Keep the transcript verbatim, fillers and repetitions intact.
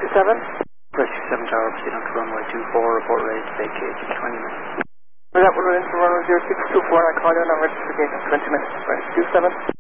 two seven. Rescue seven Tower, proceed on to runway two four, report ready to vacate in twenty minutes. We're that one into runway zero six two four, I call you on registered gate in twenty minutes. Right, two seven.